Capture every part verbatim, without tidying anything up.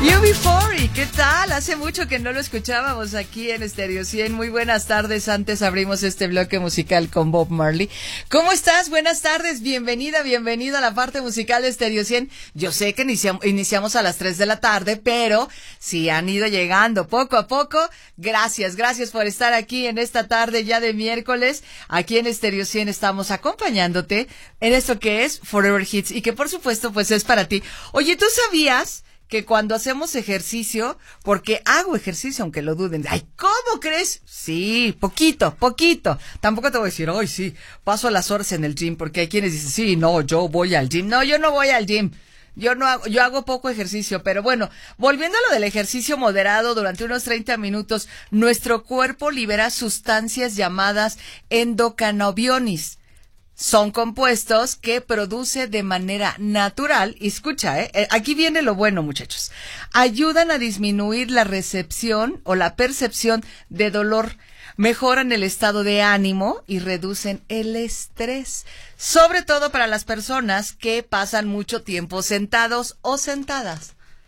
U B cuarenta, ¿qué tal? Hace mucho que no lo escuchábamos aquí en Stereo cien. Muy buenas tardes. Antes abrimos este bloque musical con Bob Marley. ¿Cómo estás? Buenas tardes. Bienvenida, bienvenido a la parte musical de Stereo cien. Yo sé que iniciamos, iniciamos a las tres de la tarde, pero si han ido llegando poco a poco, gracias, gracias por estar aquí en esta tarde ya de miércoles. Aquí en Stereo cien estamos acompañándote en esto que es Forever Hits y que por supuesto pues es para ti. Oye, ¿tú sabías que cuando hacemos ejercicio, porque hago ejercicio aunque lo duden, ay, ¿cómo crees? Sí, poquito, poquito, tampoco te voy a decir, ay, sí, paso las horas en el gym, porque hay quienes dicen, sí, no, yo voy al gym, no, yo no voy al gym, yo no hago, yo hago poco ejercicio, pero bueno, volviendo a lo del ejercicio moderado durante unos treinta minutos, nuestro cuerpo libera sustancias llamadas endocannabinoides. Son compuestos que produce de manera natural, y escucha, eh, aquí viene lo bueno, muchachos, ayudan a disminuir la recepción o la percepción de dolor, mejoran el estado de ánimo y reducen el estrés, sobre todo para las personas que pasan mucho tiempo sentados o sentadas.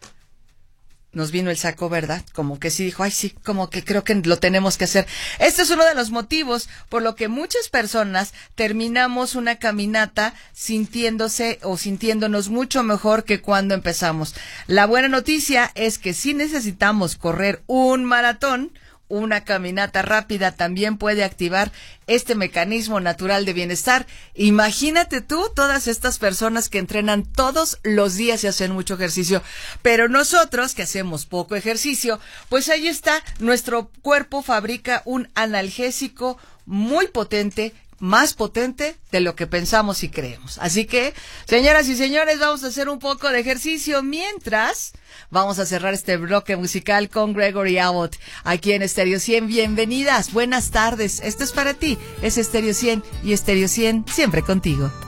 Nos vino el saco, ¿verdad? Como que sí dijo, ay sí, como que creo que lo tenemos que hacer. Este es uno de los motivos por lo que muchas personas terminamos una caminata sintiéndose o sintiéndonos mucho mejor que cuando empezamos. La buena noticia es que si necesitamos correr un maratón, una caminata rápida también puede activar este mecanismo natural de bienestar. Imagínate tú, todas estas personas que entrenan todos los días y hacen mucho ejercicio, pero nosotros que hacemos poco ejercicio, pues ahí está, nuestro cuerpo fabrica un analgésico muy potente, más potente de lo que pensamos y creemos. Así que, señoras y señores, vamos a hacer un poco de ejercicio mientras vamos a cerrar este bloque musical con Gregory Abbott aquí en Stereo cien. Bienvenidas, buenas tardes. Esto es para ti, es Stereo cien y Stereo cien siempre contigo.